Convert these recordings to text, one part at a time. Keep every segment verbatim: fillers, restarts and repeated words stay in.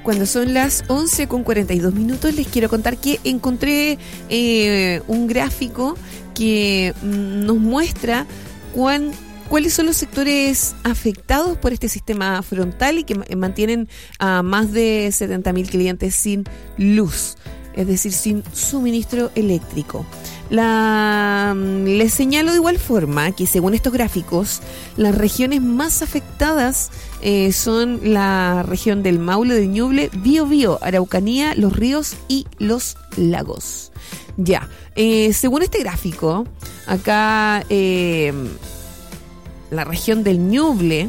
Cuando son las once con cuarenta y dos minutos, les quiero contar que encontré eh, un gráfico que mm, nos muestra cuán, cuáles son los sectores afectados por este sistema frontal y que mantienen a más de setenta mil clientes sin luz, es decir, sin suministro eléctrico. La, les señalo de igual forma que según estos gráficos, las regiones más afectadas eh, son la región del Maule, del Ñuble, Biobío, Araucanía, Los Ríos y Los Lagos. Ya, eh, según este gráfico, acá eh, la región del Ñuble,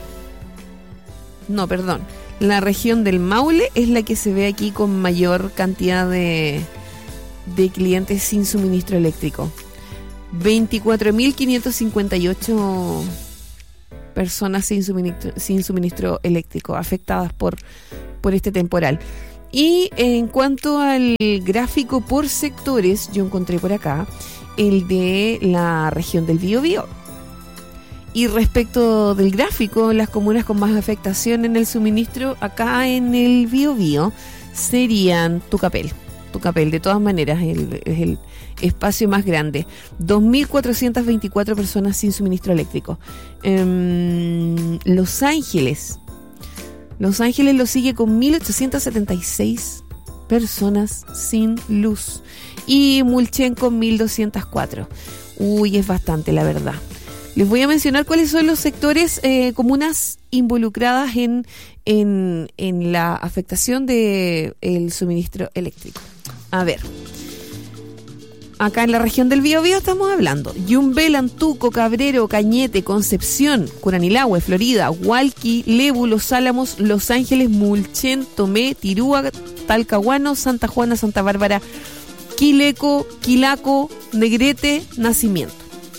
no, perdón, la región del Maule es la que se ve aquí con mayor cantidad de... de clientes sin suministro eléctrico. veinticuatro mil quinientos cincuenta y ocho personas sin suministro, sin suministro eléctrico afectadas por, por este temporal. Y en cuanto al gráfico por sectores, yo encontré por acá el de la región del Biobío. Y respecto del gráfico, las comunas con más afectación en el suministro acá en el Biobío serían Tucapel. Tucapel, de todas maneras, es el, es el espacio más grande. dos mil cuatrocientas veinticuatro personas sin suministro eléctrico. Um, Los Ángeles. Los Ángeles lo sigue con mil ochocientas setenta y seis personas sin luz. Y Mulchen con mil doscientos cuatro. Uy, es bastante, la verdad. Les voy a mencionar cuáles son los sectores, eh, comunas involucradas en, en, en la afectación del suministro eléctrico. A ver, acá en la región del Biobío estamos hablando Yumbel, Antuco, Cabrero, Cañete, Concepción, Curanilahue, Florida, Hualqui, Lebu, Los Álamos, Los Ángeles, Mulchen, Tomé, Tirúa, Talcahuano, Santa Juana, Santa Bárbara, Quileco, Quilaco, Negrete, Nacimiento.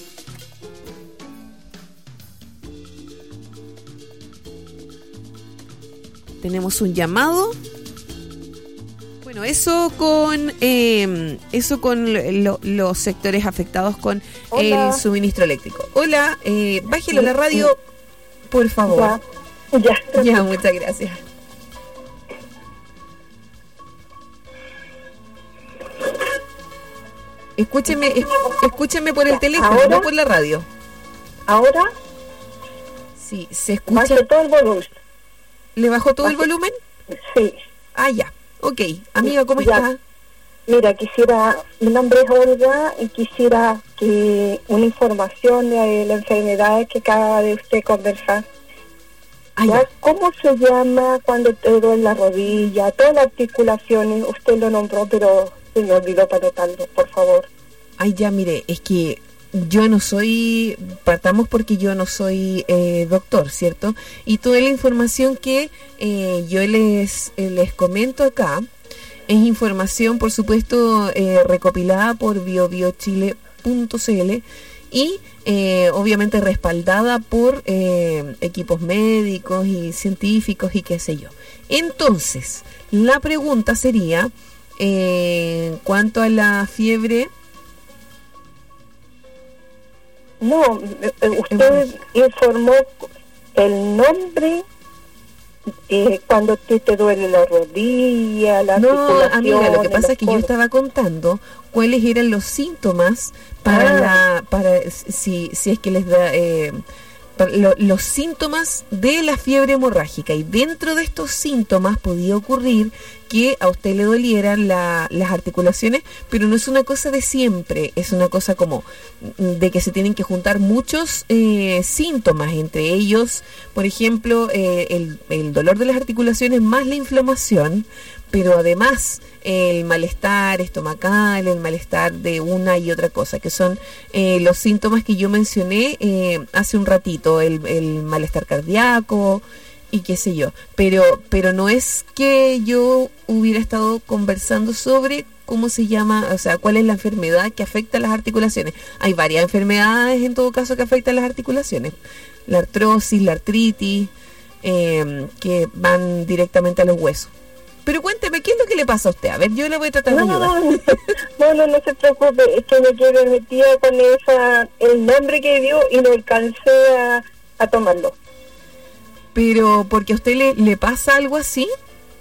Tenemos un llamado. Bueno, eso con eh, eso con lo, los sectores afectados con Hola. El suministro eléctrico. Hola, eh, bájelo la radio, por favor. Ya, ya, ya, muchas gracias. Escúcheme, es, escúcheme por el teléfono, ¿ahora? No por la radio. ¿Ahora? Sí, se escucha. Baje todo el volumen. ¿Le bajó todo Baje. el volumen? Sí. Ah, ya. Ok, amiga, ¿cómo ya. está? Mira, quisiera, mi nombre es Olga y quisiera que una información de la enfermedad que acaba de usted conversar. Ah, ya. ¿Cómo se llama cuando te duele la rodilla, todas las articulaciones? Usted lo nombró, pero se me olvidó para anotarlo, por favor. Ay, ya, mire, es que yo no soy, partamos porque yo no soy eh, doctor, ¿cierto? Y toda la información que eh, yo les, eh, les comento acá es información, por supuesto, eh, recopilada por bio bio chile punto c l y eh, obviamente respaldada por eh, equipos médicos y científicos y qué sé yo. Entonces, la pregunta sería, eh, en cuanto a la fiebre... No, usted informó el nombre eh, cuando te, te duele la rodilla, la no, articulación. No, amiga, lo que pasa es que yo estaba contando cuáles eran los síntomas para ah. la, para si si es que les da eh, lo, los síntomas de la fiebre hemorrágica, y dentro de estos síntomas podía ocurrir que a usted le dolieran la, las articulaciones, pero no es una cosa de siempre, es una cosa como de que se tienen que juntar muchos eh, síntomas, entre ellos, por ejemplo, eh, el, el dolor de las articulaciones más la inflamación, pero además el malestar estomacal, el malestar de una y otra cosa, que son eh, los síntomas que yo mencioné eh, hace un ratito, el, el malestar cardíaco y qué sé yo, pero pero no es que yo hubiera estado conversando sobre cómo se llama, o sea, cuál es la enfermedad que afecta a las articulaciones. Hay varias enfermedades en todo caso que afectan las articulaciones, la artrosis, la artritis, eh, que van directamente a los huesos. Pero cuénteme, ¿qué es lo que le pasa a usted? A ver, yo le voy a tratar de no, ayudar. No, no, no se preocupe, es que me quedé metida con esa, el nombre que dio y no alcancé a, a tomarlo. Pero, ¿porque a usted le, le pasa algo así?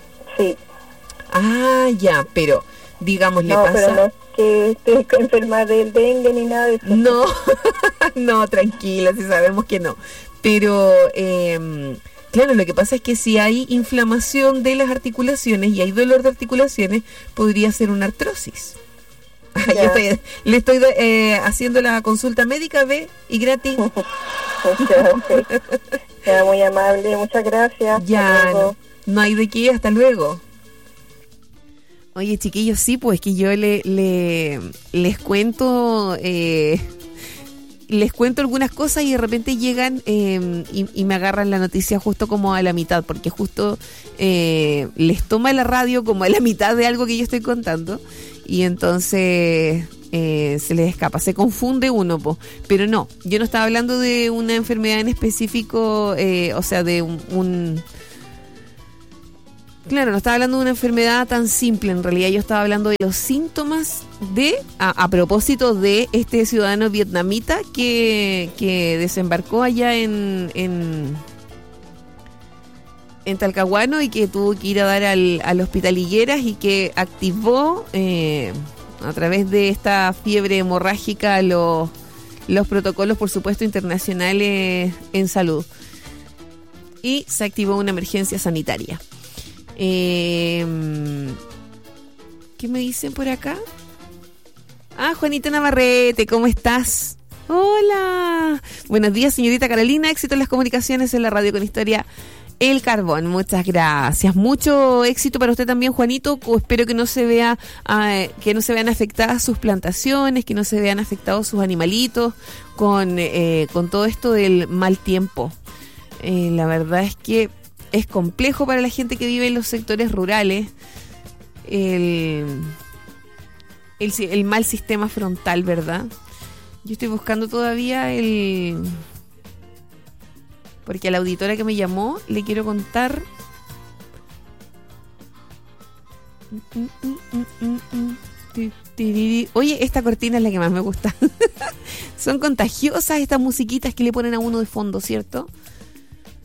Sí. Ah, ya, pero digamos, le no, pasa... pero no es que esté enferma del dengue ni nada de eso. No, no, tranquila, si sabemos que no. Pero, eh, claro, lo que pasa es que si hay inflamación de las articulaciones y hay dolor de articulaciones, podría ser una artrosis. Yo estoy, le estoy eh, haciendo la consulta médica, ¿ve? Y gratis. Ya, okay. Ya, muy amable, muchas gracias. Ya, no, no hay de qué, hasta luego. Oye, chiquillos, sí, pues que yo le, le les cuento... Eh, les cuento algunas cosas y de repente llegan eh, y, y me agarran la noticia justo como a la mitad, porque justo eh, les toma la radio como a la mitad de algo que yo estoy contando y entonces eh, se les escapa, se confunde uno, po. Pero no, yo no estaba hablando de una enfermedad en específico, eh, o sea, de un... un Claro, no estaba hablando de una enfermedad tan simple, en realidad yo estaba hablando de los síntomas de, a, a propósito de este ciudadano vietnamita que, que desembarcó allá en, en, en Talcahuano y que tuvo que ir a dar al, al hospital Higueras y que activó eh, a través de esta fiebre hemorrágica los, los protocolos, por supuesto, internacionales en salud. Y se activó una emergencia sanitaria. Eh, ¿Qué me dicen por acá? Ah, Juanita Navarrete, ¿cómo estás? Hola. Buenos días, señorita Carolina. Éxito en las comunicaciones en la radio con Historia El Carbón. Muchas gracias. Mucho éxito para usted también, Juanito. Espero que no se vea, uh, que no se vean afectadas sus plantaciones, que no se vean afectados sus animalitos con, eh, con todo esto del mal tiempo. Eh, la verdad es que es complejo para la gente que vive en los sectores rurales el, el, el mal sistema frontal, ¿verdad? Yo estoy buscando todavía el... Porque a la auditora que me llamó le quiero contar... Oye, esta cortina es la que más me gusta. Son contagiosas estas musiquitas que le ponen a uno de fondo, ¿cierto?